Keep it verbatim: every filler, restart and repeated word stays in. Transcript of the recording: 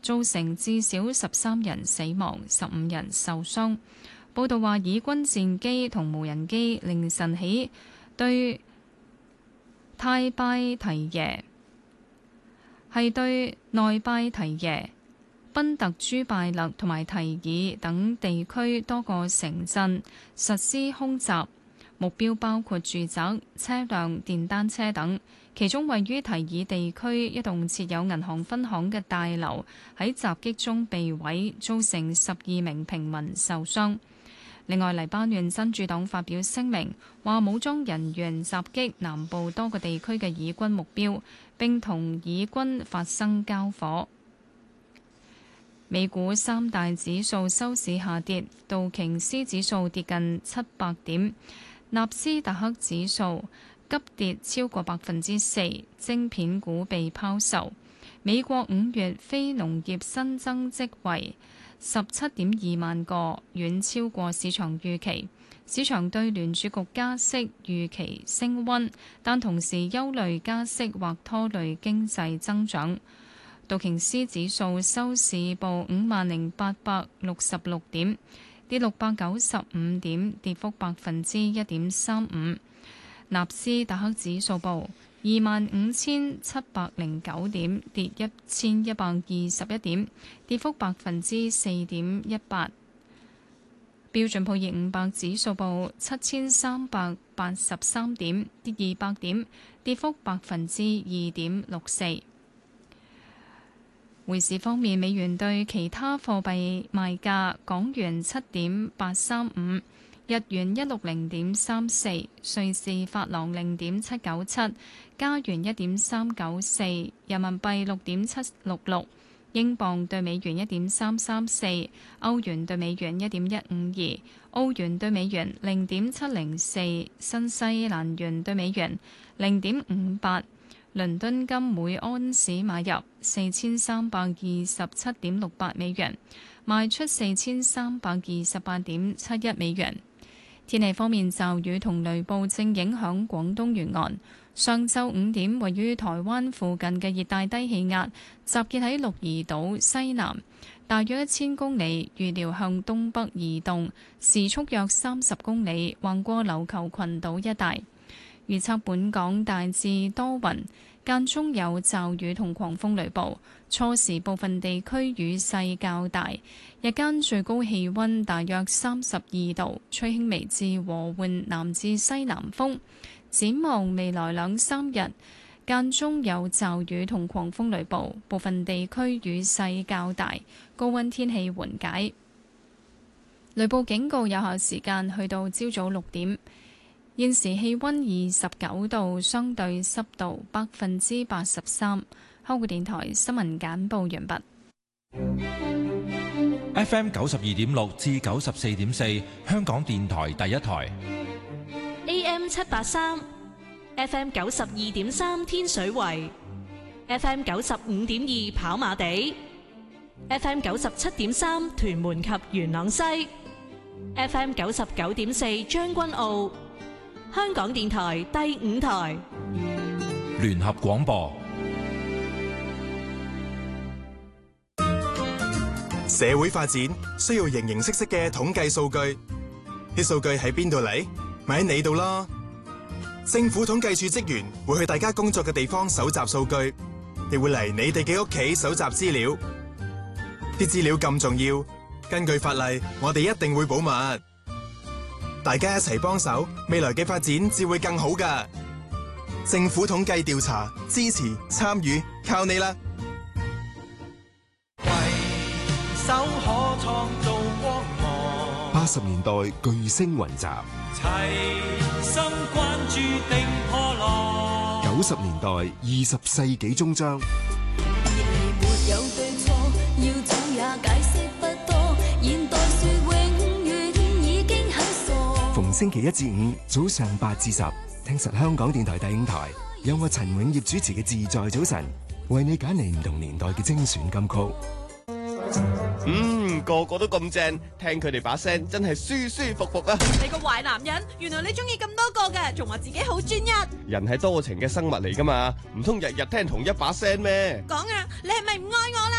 造成至少十三人死亡、十五人受傷。報道話，以軍戰機同無人機凌晨起對泰拜提耶係對內拜提耶、賓特朱拜勒同埋提爾等地區多個城鎮實施空襲，目標包括住宅、車輛、電單車等。其中位於提爾地區一棟設有銀行分行嘅大樓喺襲擊中被毀，造成十二名平民受傷。另外，黎巴嫩真主黨發表聲明，話武裝人員襲擊南部多個地區嘅以軍目標，並同以軍發生交火。美股三大指數收市下跌，道瓊斯指數跌近七百點，納斯達克指數急跌超過百分之四，晶片股被拋售。美國五月非農業新增職位十七點二萬個，遠超過市場預期。市場對聯儲局加息預期升溫，但同時憂慮加息或拖累經濟增長。道瓊斯指數收市報五萬零八百六十六點，跌六百九十五點，跌幅百分之一點三五。納斯達克指數報二萬五千七百零九點，跌一千一百二十一點，跌幅百分之四點一八。標準普爾五百指數報七千三百八十三點，跌二百點，跌幅百分之二點六四。匯市方面，美元對其他貨幣賣價：港元七點八三五。日元一六零點三四，瑞士法郎零點七九七，加元一點三九四，人民幣六點七六六，英鎊對美元一點三三四，歐元對美元一點一五二，澳元對美元零點七零四，新西蘭元對美元零點五八。倫敦金每安士買入四千三百二十七點六八美元，賣出四千三百二十八點七一美元。天氣方面，驟雨同雷暴正影響廣東沿岸。上晝五點，位於台灣附近嘅熱帶低氣壓集結喺鹿兒島西南，大約一千公里，預料向東北移動，時速約三十公里，橫過琉球群島一帶。預測本港大致多雲，間中有驟雨同狂風雷暴，初時部分地區雨勢較大，日間最高氣溫大約三十二度，吹輕微至和緩南至西南風。展望未來兩三日，間中有驟雨同狂風雷暴，部分地區雨勢較大，高溫天氣緩解。雷暴警告有效時間去到朝早六點。現時氣溫二十九度，相對濕度百分之八十三。香港電台新聞簡報完畢。 F M 九十二點六至九十四點四，香港電台第一台。 A M 七八三 ，F M 九十二點三天水圍 ，F M 九十五點二跑馬地 ，F M 九十七點三屯門及元朗西 ，F M 九十九點四將軍澳。香港電台第五台聯合廣播。 社會發展需要形形色色嘅統計數據，啲數據喺邊度嚟？咪喺你度咯。政府統計處職員會去大家工作嘅地方搜集數據，亦會嚟你哋嘅屋企搜集資料。啲資料咁重要，根據法例，我哋一定會保密。大家一齊幫手，未來嘅發展至會更好㗎。政府統計調查，支持參與，靠你啦！ 為手可創造光芒， 八十年代巨星雲集， 齊心關注定破浪。 九十年代二十世紀終章， 沒有對錯，要走也解釋不多，現代說永遠已經很傻。 逢星期一至五早上八至十，聽實香港電台第五台，有我陳永業主持嘅自在早晨，為你揀嚟唔同年代嘅精選金曲。 嗯，個個都咁正，聽佢哋把聲真係舒舒服服啊！ 你個壞男人，原來你中意咁多個嘅，仲話自己好專一。 人係多情嘅生物嚟噶嘛，唔通日日聽同一把聲咩？ 講啊，你係咪唔愛我啦？